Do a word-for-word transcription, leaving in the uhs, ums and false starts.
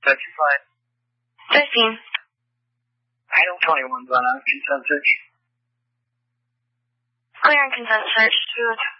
Start your flight. fifteen. Item twenty-one's on a consent search. Clear and consent search.